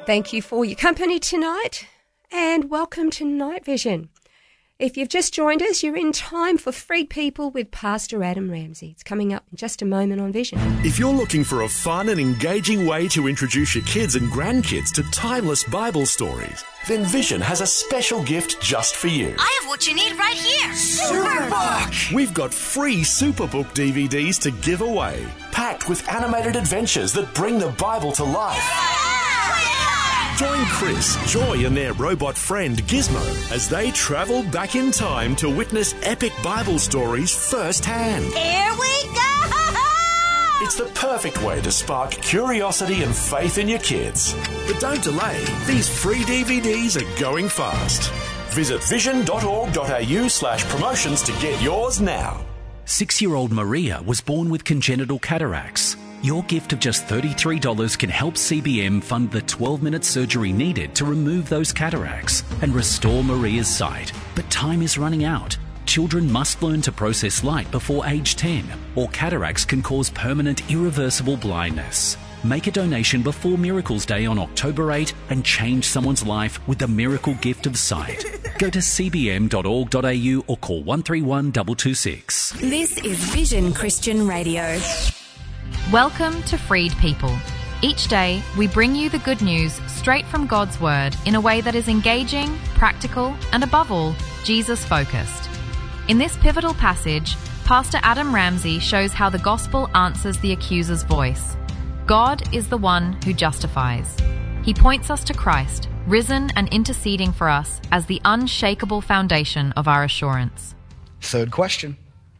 Thank you for your company tonight and welcome to Night Vision. If you've just joined us, you're in time for Freed People with Pastor Adam Ramsey. It's coming up in just a moment on Vision. If you're looking for a fun and engaging way to introduce your kids and grandkids to timeless Bible stories, then Vision has a special gift just for you. I have what you need right here. Superbook! We've got free Superbook DVDs to give away, packed with animated adventures that bring the Bible to life. Join Chris, Joy and their robot friend Gizmo as they travel back in time to witness epic Bible stories firsthand. Here we go! It's the perfect way to spark curiosity and faith in your kids. But don't delay. These free DVDs are going fast. Visit vision.org.au/promotions to get yours now. 6-year-old Maria was born with congenital cataracts. Your gift of just $33 can help CBM fund the 12-minute surgery needed to remove those cataracts and restore Maria's sight. But time is running out. Children must learn to process light before age 10, or cataracts can cause permanent, irreversible blindness. Make a donation before Miracles Day on October 8 and change someone's life with the miracle gift of sight. Go to cbm.org.au or call 131 226. This is Vision Christian Radio. Welcome to Freed People. Each day, we bring you the good news straight from God's Word in a way that is engaging, practical, and above all, Jesus-focused. In this pivotal passage, Pastor Adam Ramsey shows how the gospel answers the accuser's voice. God is the one who justifies. He points us to Christ, risen and interceding for us as the unshakable foundation of our assurance. Third question.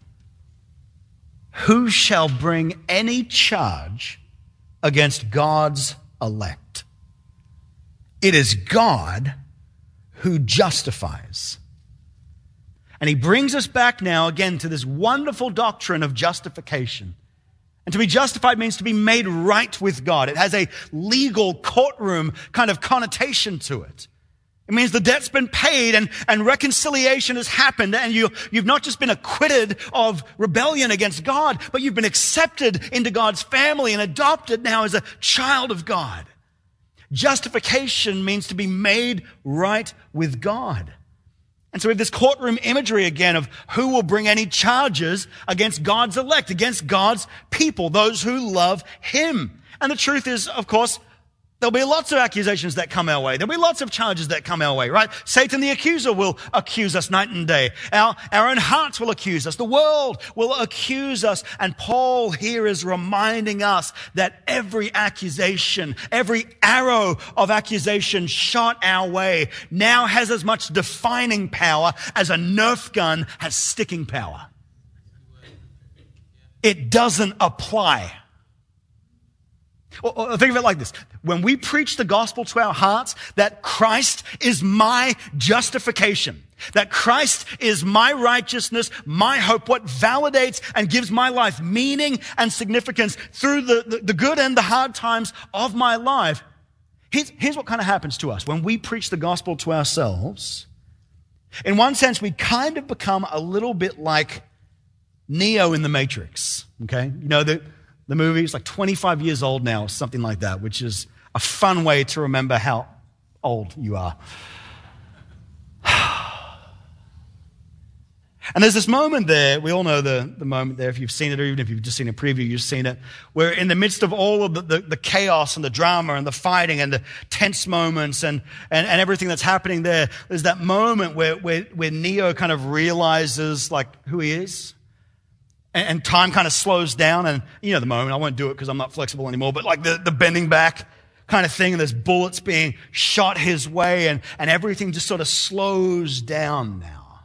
Who shall bring any charge against God's elect? It is God who justifies. And he brings us back now again to this wonderful doctrine of justification. And to be justified means to be made right with God. It has a legal courtroom kind of connotation to it. It means the debt's been paid and reconciliation has happened, and you've not just been acquitted of rebellion against God, but you've been accepted into God's family and adopted now as a child of God. Justification means to be made right with God. And so we have this courtroom imagery again of who will bring any charges against God's elect, against God's people, those who love Him. And the truth is, of course, there'll be lots of accusations that come our way. There'll be lots of charges that come our way, right? Satan the accuser will accuse us night and day. Our own hearts will accuse us. The world will accuse us. And Paul here is reminding us that every accusation, every arrow of accusation shot our way now has as much defining power as a Nerf gun has sticking power. It doesn't apply. Or think of it like this. When we preach the gospel to our hearts, that Christ is my justification, that Christ is my righteousness, my hope, what validates and gives my life meaning and significance through the good and the hard times of my life. Here's what kind of happens to us. When we preach the gospel to ourselves, in one sense, we kind of become a little bit like Neo in the Matrix, okay? You know, the movie is like 25 years old now, or something like that, which is a fun way to remember how old you are. And there's this moment there, we all know the moment there, if you've seen it, or even if you've just seen a preview, you've seen it, where in the midst of all of the chaos and the drama and the fighting and the tense moments and everything that's happening there, there's that moment where Neo kind of realizes like who he is. And time kind of slows down, and you know the moment, I won't do it because I'm not flexible anymore, but like the bending back kind of thing, and there's bullets being shot his way, and everything just sort of slows down now.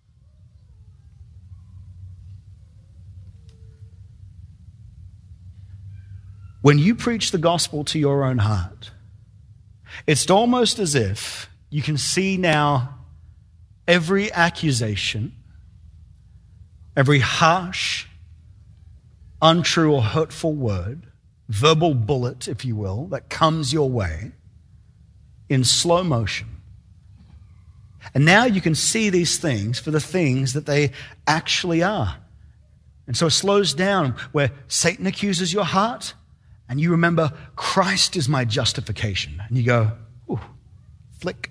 When you preach the gospel to your own heart, it's almost as if you can see now every accusation, every harsh, untrue or hurtful word, verbal bullet, if you will, that comes your way in slow motion. And now you can see these things for the things that they actually are. And so it slows down where Satan accuses your heart and you remember, Christ is my justification, and you go, ooh, flick.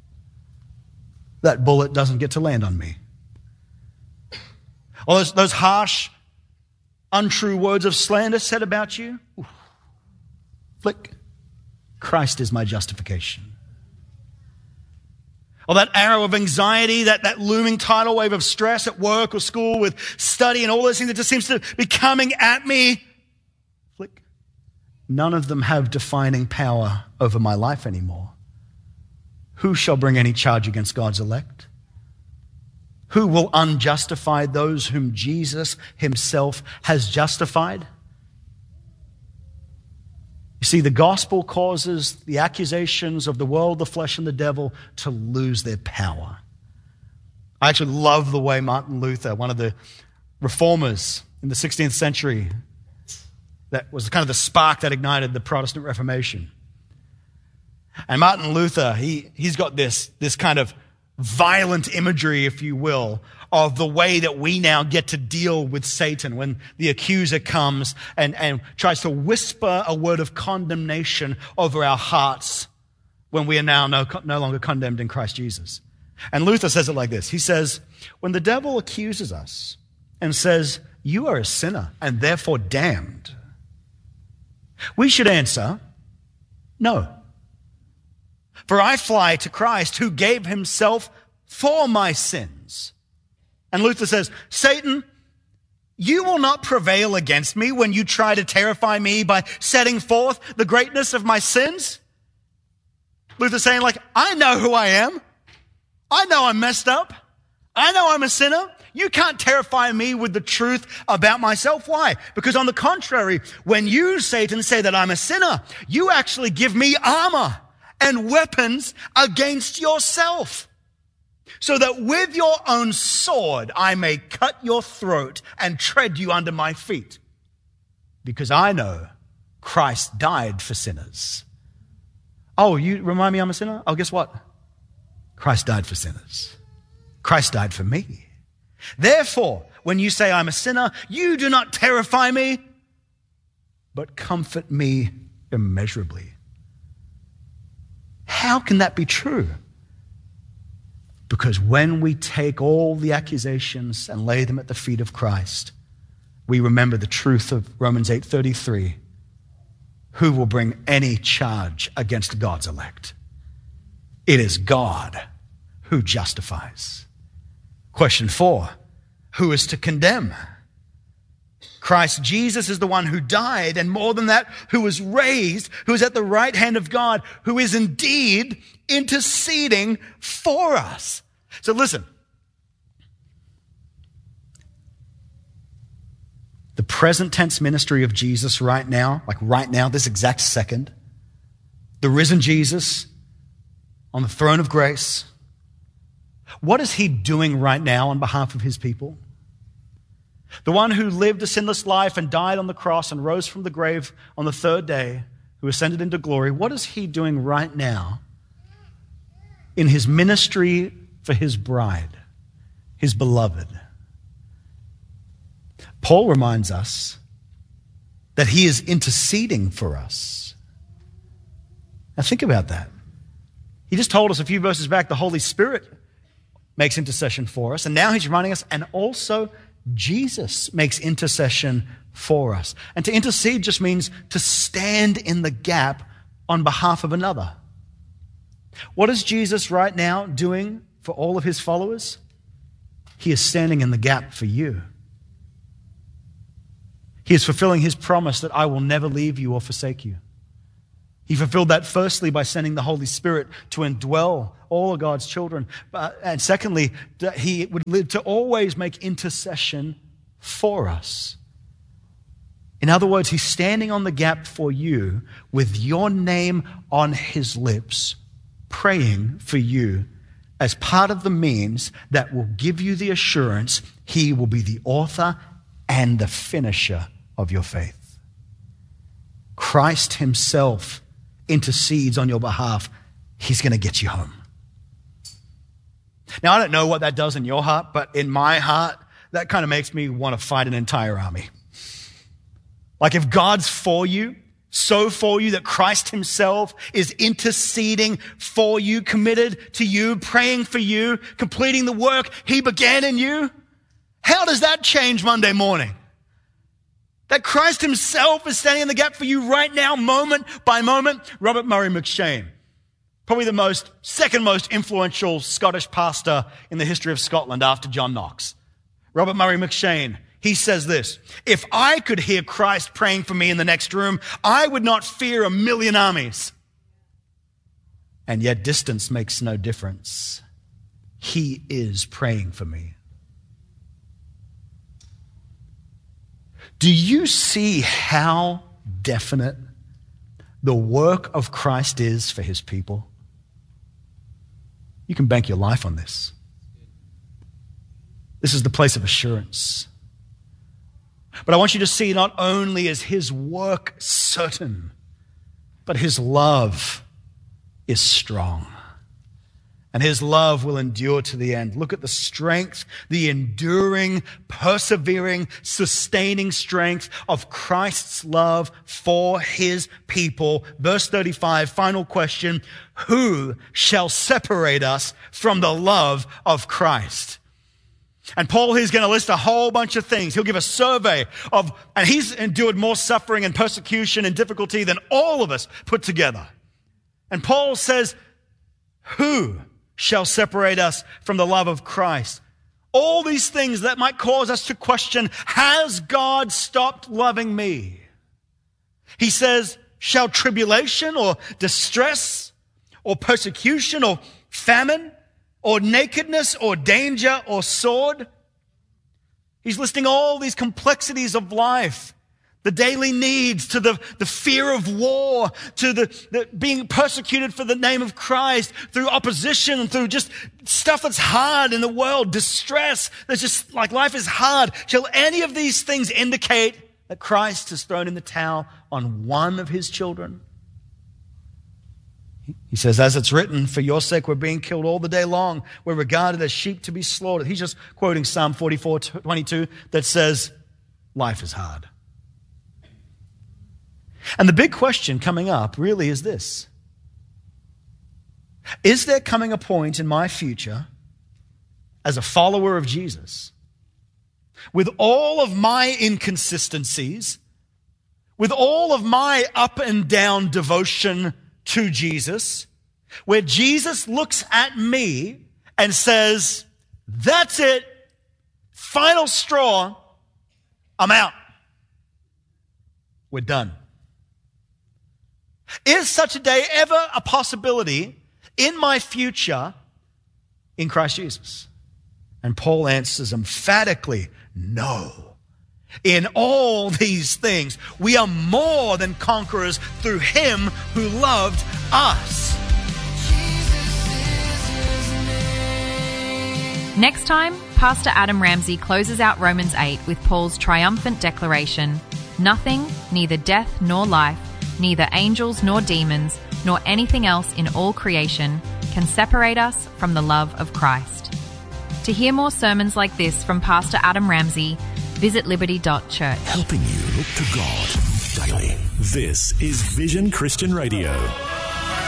That bullet doesn't get to land on me. Or those harsh, untrue words of slander said about you, ooh, flick. Christ is my justification. Or that arrow of anxiety, that looming tidal wave of stress at work or school with study and all those things that just seems to be coming at me. Flick. None of them have defining power over my life anymore. Who shall bring any charge against God's elect? Who will unjustify those whom Jesus himself has justified? You see, the gospel causes the accusations of the world, the flesh, and the devil to lose their power. I actually love the way Martin Luther, one of the reformers in the 16th century, that was kind of the spark that ignited the Protestant Reformation. And Martin Luther, he's got this kind of violent imagery, if you will, of the way that we now get to deal with Satan when the accuser comes and tries to whisper a word of condemnation over our hearts when we are now no longer condemned in Christ Jesus. And Luther says it like this. He says, when the devil accuses us and says, you are a sinner and therefore damned, we should answer, no. For I fly to Christ who gave himself for my sins. And Luther says, Satan, you will not prevail against me when you try to terrify me by setting forth the greatness of my sins. Luther's saying, I know who I am. I know I'm messed up. I know I'm a sinner. You can't terrify me with the truth about myself. Why? Because on the contrary, when you, Satan, say that I'm a sinner, you actually give me armor and weapons against yourself, so that with your own sword I may cut your throat and tread you under my feet. Because I know Christ died for sinners. Oh, you remind me I'm a sinner? Oh, guess what? Christ died for sinners. Christ died for me. Therefore, when you say I'm a sinner, you do not terrify me, but comfort me immeasurably. How can that be true? Because when we take all the accusations and lay them at the feet of Christ, we remember the truth of Romans 8:33. Who will bring any charge against God's elect? It is God who justifies. Question 4, who is to condemn? Christ Jesus is the one who died, and more than that, who was raised, who is at the right hand of God, who is indeed interceding for us. So listen, the present tense ministry of Jesus right now, this exact second, the risen Jesus on the throne of grace, what is he doing right now on behalf of his people? The one who lived a sinless life and died on the cross and rose from the grave on the third day, who ascended into glory, what is he doing right now in his ministry for his bride, his beloved? Paul reminds us that he is interceding for us. Now think about that. He just told us a few verses back the Holy Spirit makes intercession for us, and now he's reminding us, and also Jesus makes intercession for us. And to intercede just means to stand in the gap on behalf of another. What is Jesus right now doing for all of his followers? He is standing in the gap for you. He is fulfilling his promise that I will never leave you or forsake you. He fulfilled that firstly by sending the Holy Spirit to indwell all of God's children. And secondly, that he would live to always make intercession for us. In other words, he's standing on the gap for you with your name on his lips, praying for you as part of the means that will give you the assurance he will be the author and the finisher of your faith. Christ himself intercedes on your behalf. He's going to get you home. Now, I don't know what that does in your heart, but in my heart, that kind of makes me want to fight an entire army. Like if God's for you, so for you that Christ himself is interceding for you, committed to you, praying for you, completing the work he began in you? How does that change Monday morning? That Christ himself is standing in the gap for you right now, moment by moment. Robert Murray McCheyne, probably the second most influential Scottish pastor in the history of Scotland after John Knox. Robert Murray McCheyne, he says this: if I could hear Christ praying for me in the next room, I would not fear 1,000,000 armies. And yet distance makes no difference. He is praying for me. Do you see how definite the work of Christ is for his people? You can bank your life on this. This is the place of assurance. But I want you to see not only is his work certain, but his love is strong. And his love will endure to the end. Look at the strength, the enduring, persevering, sustaining strength of Christ's love for his people. Verse 35, final question: who shall separate us from the love of Christ? And Paul here's going to list a whole bunch of things. He'll give a survey of, and he's endured more suffering and persecution and difficulty than all of us put together. And Paul says, who shall separate us from the love of Christ? All these things that might cause us to question, has God stopped loving me? He says, shall tribulation or distress or persecution or famine or nakedness or danger or sword? He's listing all these complexities of life. The daily needs, to the fear of war, to the being persecuted for the name of Christ, through opposition, through just stuff that's hard in the world, distress, that's just like life is hard. Shall any of these things indicate that Christ has thrown in the towel on one of his children? He says, as it's written, for your sake we're being killed all the day long. We're regarded as sheep to be slaughtered. He's just quoting Psalm 44:22 that says, life is hard. And the big question coming up really is this: is there coming a point in my future as a follower of Jesus, with all of my inconsistencies, with all of my up and down devotion to Jesus, where Jesus looks at me and says, that's it, final straw, I'm out, we're done? Is such a day ever a possibility in my future in Christ Jesus? And Paul answers emphatically, no. In all these things, we are more than conquerors through him who loved us. Next time, Pastor Adam Ramsey closes out Romans 8 with Paul's triumphant declaration, nothing, neither death nor life, neither angels nor demons, nor anything else in all creation can separate us from the love of Christ. To hear more sermons like this from Pastor Adam Ramsey, visit liberty.church. Helping you look to God daily. This is Vision Christian Radio.